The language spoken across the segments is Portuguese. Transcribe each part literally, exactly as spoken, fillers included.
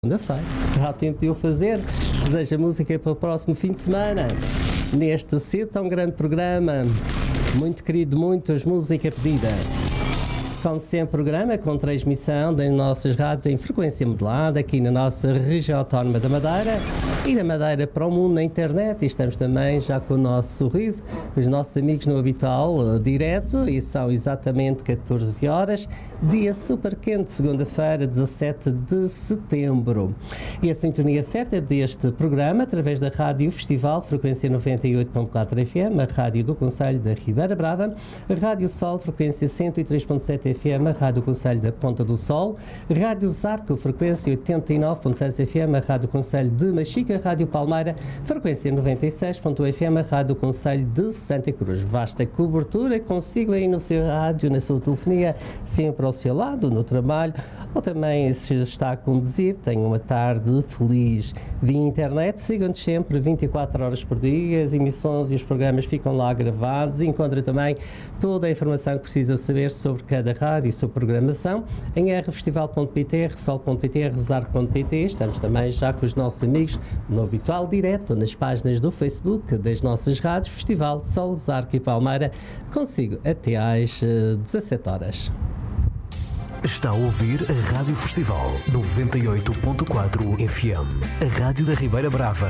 Segunda-feira. Terá tempo de o fazer. Deseja música para o próximo fim de semana. Neste ser tão grande programa, muito querido, muitas música pedida. Como sempre, programa com transmissão das nossas rádios em frequência modulada aqui na nossa região autónoma da Madeira e da Madeira para o mundo na internet. E estamos também já com o nosso sorriso, com os nossos amigos no habitual uh, direto, e são exatamente catorze horas, dia super quente, segunda-feira, dezassete de setembro. E a sintonia certa deste programa, através da Rádio Festival, frequência noventa e oito ponto quatro F M, a Rádio do Concelho da Ribeira Brava, a Rádio Sol, frequência cento e três ponto sete F M, a Rádio Concelho da Ponta do Sol, Rádio Zarco, frequência oitenta e nove ponto seis F M, a Rádio Concelho de Machica, Rádio Palmeira, frequência noventa e seis ponto um F M, a Rádio Concelho de Santa Cruz. Vasta cobertura, consigo aí no seu rádio, na sua telefonia, sempre ao seu lado, no trabalho, ou também se está a conduzir, tenha uma tarde feliz. Via internet, sigam-nos sempre vinte e quatro horas por dia, as emissões e os programas ficam lá gravados, encontra também toda a informação que precisa saber sobre cada rádio e sua programação em r festival ponto p t, rsol ponto p t, rzarco ponto p t. Estamos também já com os nossos amigos no habitual direto, nas páginas do Facebook das nossas rádios, Festival Sol, Zarco e Palmeira, consigo até às uh, dezassete horas. Está a ouvir a Rádio Festival noventa e oito ponto quatro F M, a Rádio da Ribeira Brava.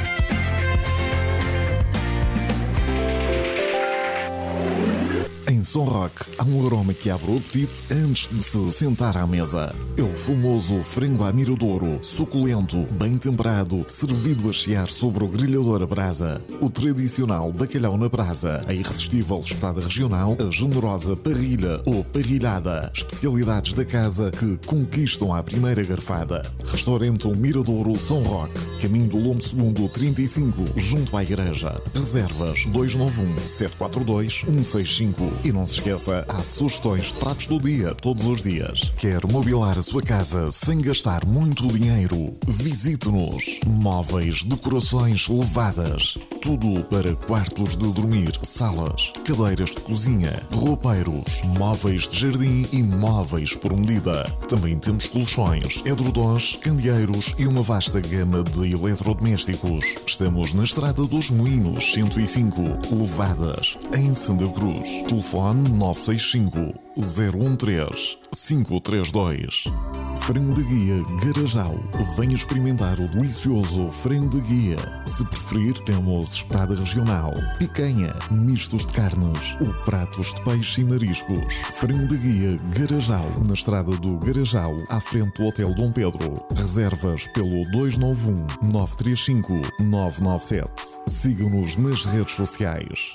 Em Som Rock, há um aroma que abre o apetite antes de se sentar à mesa. É o famoso frango à miradouro, suculento, bem temperado, servido a chiar sobre o grelhador a brasa. O tradicional bacalhau na brasa, a irresistível espetada regional, a generosa parrilha ou parrilhada. Especialidades da casa que conquistam à primeira garfada. Restaurante O Miradouro Som Rock, caminho do Lombo Segundo trinta e cinco, junto à igreja. Reservas dois nove um, sete quatro dois, um seis cinco. E não se esqueça, há sugestões de pratos do dia, todos os dias. Quer mobilar a sua casa sem gastar muito dinheiro? Visite-nos. Móveis, decorações levadas. Tudo para quartos de dormir, salas, cadeiras de cozinha, roupeiros, móveis de jardim e móveis por medida. Também temos colchões, edredons, candeeiros e uma vasta gama de eletrodomésticos. Estamos na Estrada dos Moinhos, cento e cinco, Levadas, em Santa Cruz. Telefone nove seis cinco, zero um três, cinco três dois. Frango de guia Garajal. Venha experimentar o delicioso frango de guia. Se preferir, temos espetada regional, picanha, mistos de carnes ou pratos de peixe e mariscos. Frango de guia Garajal, na estrada do Garajal, à frente do Hotel Dom Pedro. Reservas pelo dois nove um, nove três cinco, nove nove sete. Siga-nos nas redes sociais.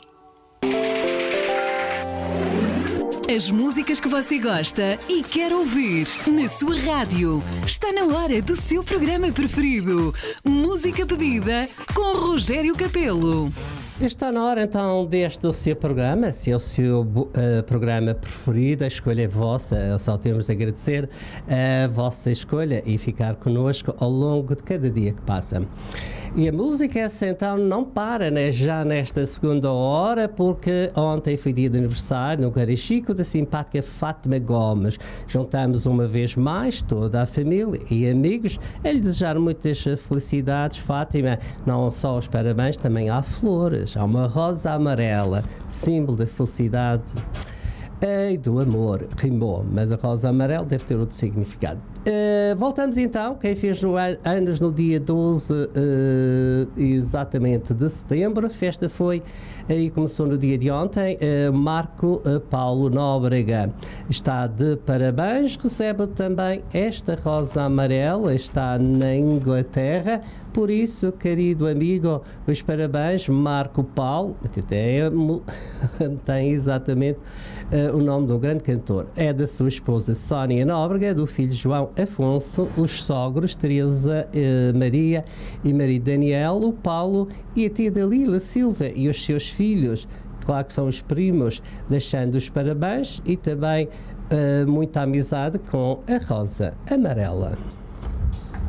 As músicas que você gosta e quer ouvir na sua rádio. Está na hora do seu programa preferido. Música pedida com Rogério Capelo. Está na hora então deste seu programa, se é o seu uh, programa preferido, a escolha é vossa, só temos de agradecer a vossa escolha e ficar connosco ao longo de cada dia que passa. E a música essa então não para, né? Já nesta segunda hora, porque ontem foi dia de aniversário no Garachico da simpática Fátima Gomes. Juntamos uma vez mais toda a família e amigos a lhe desejar muitas felicidades, Fátima, não só os parabéns, também há flores. Há uma rosa amarela, símbolo da felicidade e do amor. Rimou, mas a rosa amarela deve ter outro significado. Uh, voltamos então, quem fez no an- anos no dia doze uh, exatamente de setembro, a festa foi e uh, começou no dia de ontem. uh, Marco uh, Paulo Nóbrega está de parabéns, recebe também esta rosa amarela, está na Inglaterra, por isso, querido amigo, os parabéns, Marco Paulo, tem, tem exatamente uh, o nome do grande cantor, é da sua esposa Sónia Nóbrega, do filho João Afonso, os sogros Teresa eh, Maria e marido Daniel, o Paulo e a tia Dalila Silva e os seus filhos, claro que são os primos, deixando os parabéns e também eh, muita amizade com a rosa amarela.